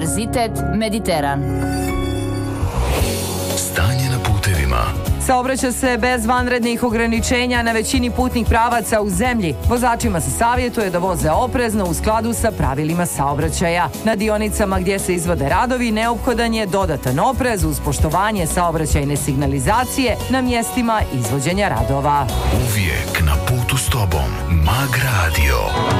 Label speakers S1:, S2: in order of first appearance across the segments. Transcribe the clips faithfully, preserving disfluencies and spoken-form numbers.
S1: Univerzitet Mediteran.
S2: Stanje na putevima.
S3: Saobraća se bez vanrednih ograničenja na većini putnih pravaca u zemlji. Vozačima se savjetuje da voze oprezno u skladu sa pravilima saobraćaja. Na dionicama gdje se izvode radovi neophodan je dodatan oprez uz poštovanje saobraćajne signalizacije na mjestima izvođenja radova.
S2: Uvijek na putu s tobom. Mag Radio.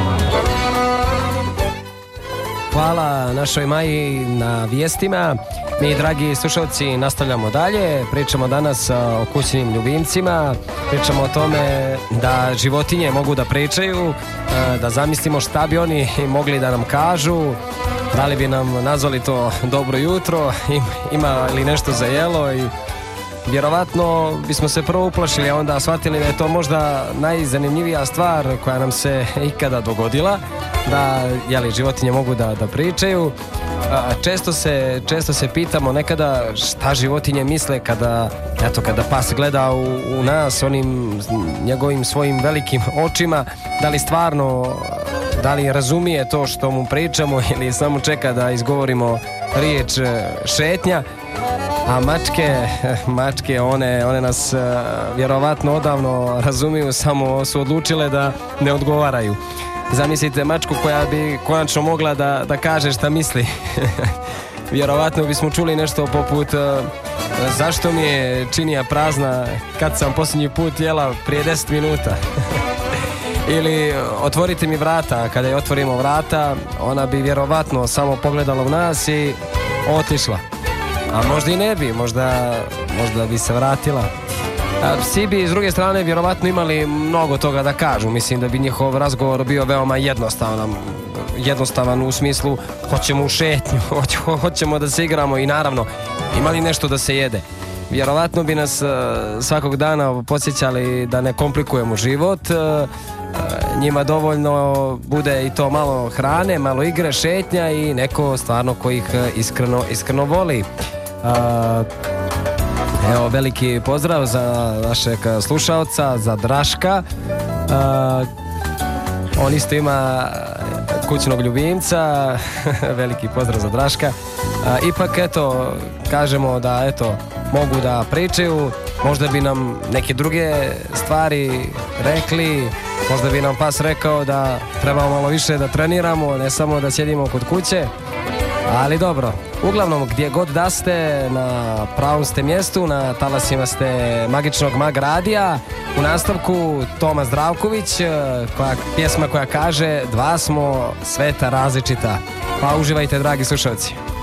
S4: Hvala našoj Maji na vijestima. Mi, dragi slušalci, nastavljamo dalje. Pričamo danas o kućnim ljubimcima. Pričamo o tome da životinje mogu da pričaju, da zamislimo šta bi oni mogli da nam kažu. Da li bi nam nazvali to dobro jutro, ima li nešto za jelo i vjerovatno bismo se prvo uplašili, a onda shvatili da je to možda najzanimljivija stvar koja nam se ikada dogodila, da jeli, životinje mogu da, da pričaju. Često se, često se pitamo nekada šta životinje misle kada, eto, kada pas gleda u, u nas onim njegovim svojim velikim očima, da li stvarno, da li razumije to što mu pričamo ili samo čeka da izgovorimo riječ šetnja. A mačke, mačke one, one nas uh, vjerovatno odavno razumiju, samo su odlučile da ne odgovaraju. Zamislite mačku koja bi konačno mogla da, da kaže šta misli. Vjerovatno bismo čuli nešto poput uh, zašto mi je činija prazna kad sam posljednji put jela prije deset minuta. Ili otvorite mi vrata. Kada je otvorimo vrata, ona bi vjerovatno samo pogledala u nas i otišla. A možda i ne bi, možda, možda bi se vratila. A psi bi s druge strane vjerovatno imali mnogo toga da kažu. Mislim da bi njihov razgovor bio veoma jednostavan. Jednostavan u smislu hoćemo u šetnju, ho, hoćemo da se igramo i naravno imali nešto da se jede. Vjerovatno bi nas uh, svakog dana podsjećali da ne komplikujemo život. Uh, njima dovoljno bude i to malo hrane, malo igre, šetnja i neko stvarno koji ih iskreno, iskreno voli. Uh, evo, veliki pozdrav za našeg slušaoca, za Draška. Uh, on isto ima kućnog ljubimca. Veliki pozdrav za Draška. Uh, ipak, eto, kažemo da, eto, mogu da pričaju, možda bi nam neke druge stvari rekli, možda bi nam pas rekao da trebamo malo više da treniramo, ne samo da sjedimo kod kuće, ali dobro, uglavnom gdje god da ste, na pravom ste mjestu, na talasima ste magičnog Mag Radija. U nastavku Toma Zdravković, koja, pjesma koja kaže dva smo sveta različita. Pa uživajte, dragi slušalci.